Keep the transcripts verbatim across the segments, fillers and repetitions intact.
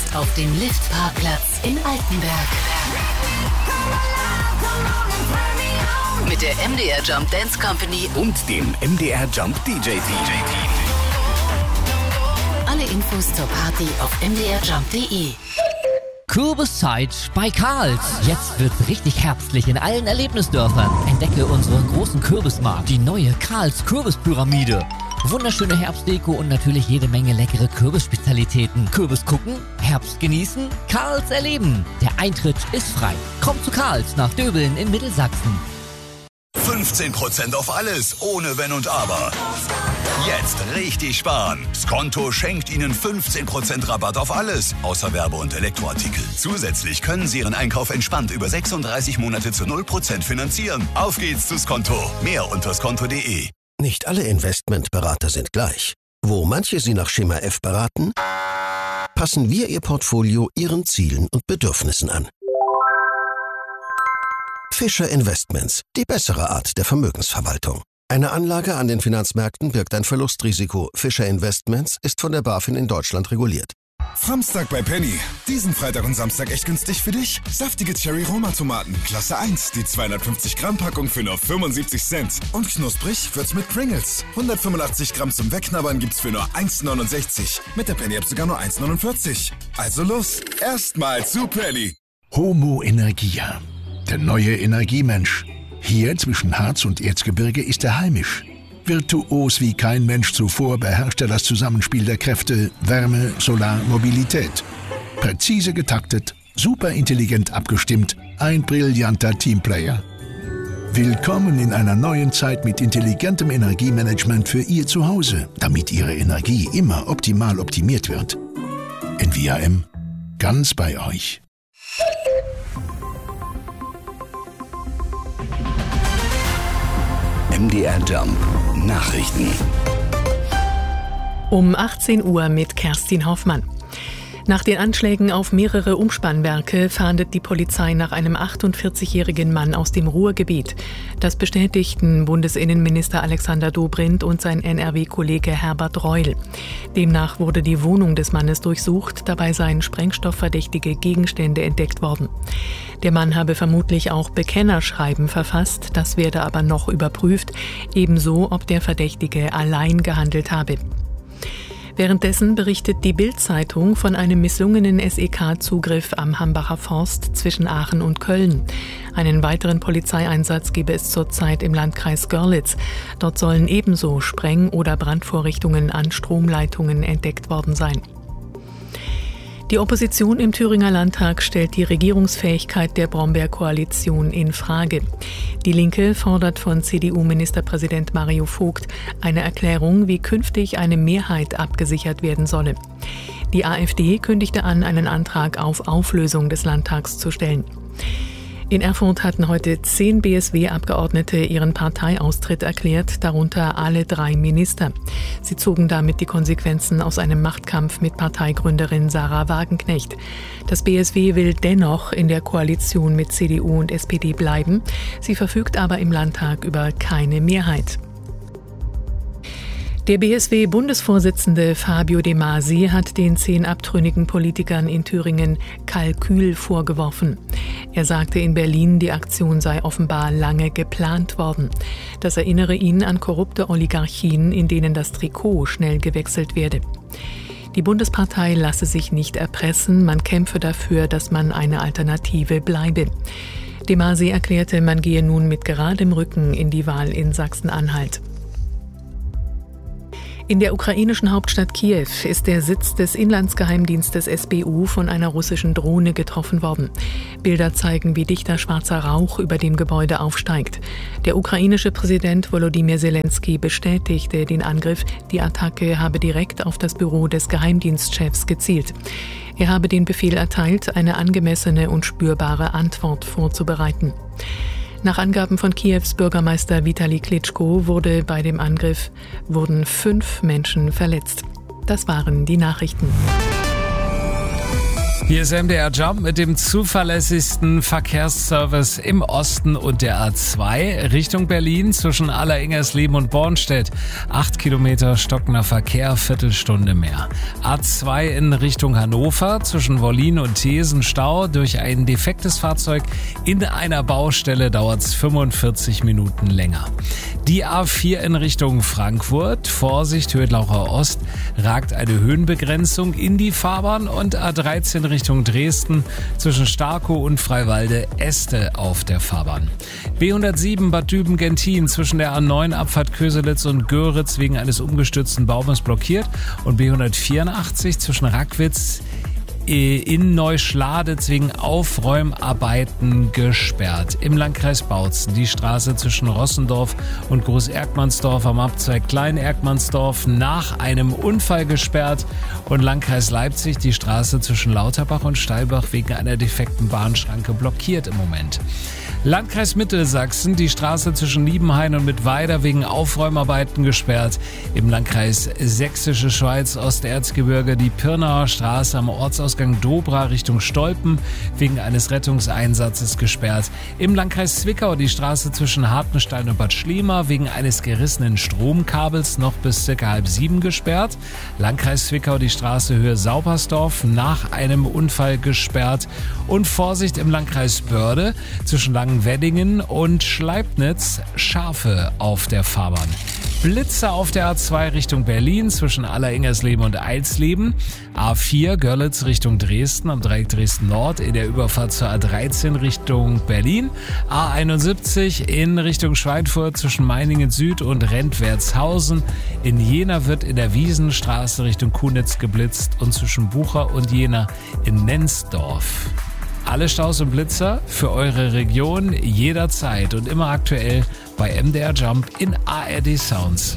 auf dem Liftparkplatz in Altenberg. Mit der M D R Jump Dance Company und dem M D R Jump D J Team. Alle Infos zur Party auf m d r jump punkt d e. Kürbiszeit bei Karls. Jetzt wird's richtig herbstlich in allen Erlebnisdörfern. Entdecke unseren großen Kürbismarkt, die neue Karls Kürbispyramide. Wunderschöne Herbstdeko und natürlich jede Menge leckere Kürbisspezialitäten. Kürbis gucken, Herbst genießen, Karls erleben. Der Eintritt ist frei. Kommt zu Karls nach Döbeln in Mittelsachsen. fünfzehn Prozent auf alles, ohne Wenn und Aber. Jetzt richtig sparen. Skonto schenkt Ihnen fünfzehn Prozent Rabatt auf alles, außer Werbe- und Elektroartikel. Zusätzlich können Sie Ihren Einkauf entspannt über sechsunddreißig Monate zu null Prozent finanzieren. Auf geht's zu Skonto. Mehr unter skonto punkt d e. Nicht alle Investmentberater sind gleich. Wo manche Sie nach Schema F beraten, passen wir Ihr Portfolio Ihren Zielen und Bedürfnissen an. Fischer Investments, die bessere Art der Vermögensverwaltung. Eine Anlage an den Finanzmärkten birgt ein Verlustrisiko. Fischer Investments ist von der BaFin in Deutschland reguliert. Samstag bei Penny. Diesen Freitag und Samstag echt günstig für dich. Saftige Cherry-Roma-Tomaten, Klasse eins. Die zweihundertfünfzig Gramm Packung für nur fünfundsiebzig Cent. Und knusprig wird's mit Pringles. hundertfünfundachtzig Gramm zum Wegknabbern gibt's für nur eins neunundsechzig. Mit der Penny-App sogar nur eins neunundvierzig. Also los, erstmal zu Penny. Homo Energia, der neue Energiemensch. Hier zwischen Harz und Erzgebirge ist er heimisch. Virtuos wie kein Mensch zuvor beherrscht er das Zusammenspiel der Kräfte Wärme, Solar, Mobilität. Präzise getaktet, super intelligent abgestimmt, ein brillanter Teamplayer. Willkommen in einer neuen Zeit mit intelligentem Energiemanagement für Ihr Zuhause, damit Ihre Energie immer optimal optimiert wird. N V A M, ganz bei euch. M D R Jump Nachrichten. Um achtzehn Uhr mit Kerstin Hoffmann. Nach den Anschlägen auf mehrere Umspannwerke fahndet die Polizei nach einem achtundvierzigjährigen Mann aus dem Ruhrgebiet. Das bestätigten Bundesinnenminister Alexander Dobrindt und sein N R W-Kollege Herbert Reul. Demnach wurde die Wohnung des Mannes durchsucht, dabei seien sprengstoffverdächtige Gegenstände entdeckt worden. Der Mann habe vermutlich auch Bekennerschreiben verfasst, das werde aber noch überprüft, ebenso ob der Verdächtige allein gehandelt habe. Währenddessen berichtet die Bild-Zeitung von einem misslungenen S E K-Zugriff am Hambacher Forst zwischen Aachen und Köln. Einen weiteren Polizeieinsatz gebe es zurzeit im Landkreis Görlitz. Dort sollen ebenso Spreng- oder Brandvorrichtungen an Stromleitungen entdeckt worden sein. Die Opposition im Thüringer Landtag stellt die Regierungsfähigkeit der Brombeer-Koalition in Frage. Die Linke fordert von C D U-Ministerpräsident Mario Vogt eine Erklärung, wie künftig eine Mehrheit abgesichert werden solle. Die AfD kündigte an, einen Antrag auf Auflösung des Landtags zu stellen. In Erfurt hatten heute zehn B S W-Abgeordnete ihren Parteiaustritt erklärt, darunter alle drei Minister. Sie zogen damit die Konsequenzen aus einem Machtkampf mit Parteigründerin Sarah Wagenknecht. Das B S W will dennoch in der Koalition mit C D U und S P D bleiben. Sie verfügt aber im Landtag über keine Mehrheit. Der B S W-Bundesvorsitzende Fabio De Masi hat den zehn abtrünnigen Politikern in Thüringen Kalkül vorgeworfen. Er sagte in Berlin, die Aktion sei offenbar lange geplant worden. Das erinnere ihn an korrupte Oligarchien, in denen das Trikot schnell gewechselt werde. Die Bundespartei lasse sich nicht erpressen, man kämpfe dafür, dass man eine Alternative bleibe. De Masi erklärte, man gehe nun mit geradem Rücken in die Wahl in Sachsen-Anhalt. In der ukrainischen Hauptstadt Kiew ist der Sitz des Inlandsgeheimdienstes S B U von einer russischen Drohne getroffen worden. Bilder zeigen, wie dichter schwarzer Rauch über dem Gebäude aufsteigt. Der ukrainische Präsident Volodymyr Zelensky bestätigte den Angriff. Die Attacke habe direkt auf das Büro des Geheimdienstchefs gezielt. Er habe den Befehl erteilt, eine angemessene und spürbare Antwort vorzubereiten. Nach Angaben von Kiews Bürgermeister Vitali Klitschko wurde bei dem Angriff wurden fünf Menschen verletzt. Das waren die Nachrichten. Hier ist M D R Jump mit dem zuverlässigsten Verkehrsservice im Osten und der A zwei Richtung Berlin zwischen Aller-Ingersleben und Bornstedt. Acht Kilometer stockender Verkehr, Viertelstunde mehr. A zwei in Richtung Hannover zwischen Wollin und Thesen Stau. Durch ein defektes Fahrzeug in einer Baustelle dauert es fünfundvierzig Minuten länger. Die A vier in Richtung Frankfurt, Vorsicht, Hürtlaucher Ost, ragt eine Höhenbegrenzung in die Fahrbahn und A dreizehn Richtung Dresden zwischen Starkow und Freiwalde Este auf der Fahrbahn. B hundertsieben Bad Düben-Gentin zwischen der A neun Abfahrt Köselitz und Göritz wegen eines umgestürzten Baumes blockiert und B hundertvierundachtzig zwischen Rackwitz in Neuschladitz wegen Aufräumarbeiten gesperrt. Im Landkreis Bautzen die Straße zwischen Rossendorf und Groß-Erkmannsdorf am Abzweig Klein-Erkmannsdorf nach einem Unfall gesperrt und Landkreis Leipzig die Straße zwischen Lauterbach und Steilbach wegen einer defekten Bahnschranke blockiert im Moment. Landkreis Mittelsachsen die Straße zwischen Liebenhain und Mittweida wegen Aufräumarbeiten gesperrt. Im Landkreis Sächsische Schweiz Osterzgebirge die Pirnauer Straße am Ortsausgang Dobra Richtung Stolpen wegen eines Rettungseinsatzes gesperrt. Im Landkreis Zwickau die Straße zwischen Hartenstein und Bad Schliemer wegen eines gerissenen Stromkabels noch bis circa halb sieben gesperrt. Landkreis Zwickau die Straße Höhe Saupersdorf nach einem Unfall gesperrt. Und Vorsicht im Landkreis Börde zwischen Langenweddingen und Schleibnitz, Schafe auf der Fahrbahn. Blitzer auf der A zwei Richtung Berlin zwischen Aller-Ingersleben und Eilsleben. A vier Görlitz Richtung Dresden am Dreieck Dresden Nord in der Überfahrt zur A dreizehn Richtung Berlin. A einundsiebzig in Richtung Schweinfurt zwischen Meiningen Süd und Rentwertshausen. In Jena wird in der Wiesenstraße Richtung Kunitz geblitzt und zwischen Bucher und Jena in Nensdorf. Alle Staus und Blitzer für eure Region jederzeit und immer aktuell bei M D R Jump in A R D Sounds.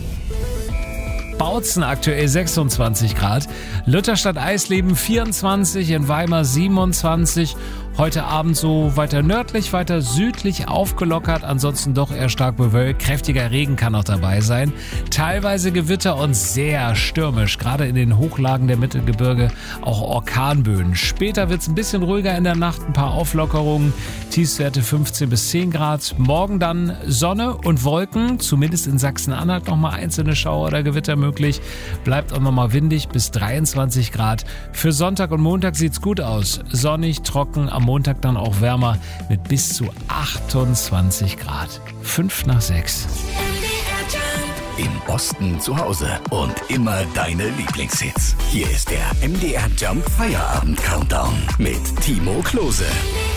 Bautzen aktuell sechsundzwanzig Grad, Lutherstadt Eisleben vierundzwanzig, in Weimar siebenundzwanzig. Heute Abend so weiter nördlich, weiter südlich aufgelockert, ansonsten doch eher stark bewölkt. Kräftiger Regen kann auch dabei sein. Teilweise Gewitter und sehr stürmisch, gerade in den Hochlagen der Mittelgebirge auch Orkanböen. Später wird es ein bisschen ruhiger in der Nacht, ein paar Auflockerungen, Tiefstwerte fünfzehn bis zehn Grad. Morgen dann Sonne und Wolken, zumindest in Sachsen-Anhalt nochmal einzelne Schauer oder Gewitter möglich. Bleibt auch nochmal windig bis dreiundzwanzig Grad. Für Sonntag und Montag sieht's gut aus. Sonnig, trocken, am Montag dann auch wärmer mit bis zu achtundzwanzig Grad. Fünf nach sechs. Im Osten zu Hause und immer deine Lieblingshits. Hier ist der M D R Jump Feierabend Countdown mit Timo Klose.